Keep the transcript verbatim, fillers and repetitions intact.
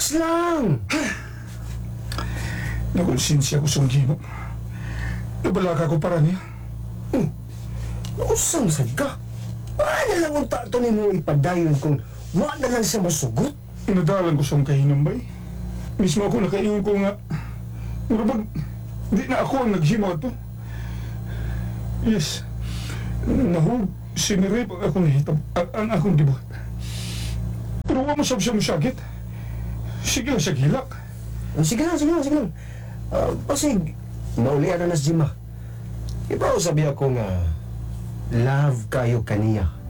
Relax lang. Nakonsensya ko sa gimo. Nabalaka ko para niya. Usang sad ka. Paano lang ang tato ni mo ipadayon kung wala na lang siya masugot? Inadalan ko siyang kahinambay. Mismo ako nakaingon ko nga. Murabag, di na ako ang naghimo ito. Yes. Nahug, sinirip ang akong hitab, ang, ang akong gibuhat. Pero wala mo sab siya masakit. Sige lang siya gilak. Oh, sige lang, sige lang, sige lang. Uh, pasig, naulian na nas Jima. Iba sabi ako nga, love kayo kaniya.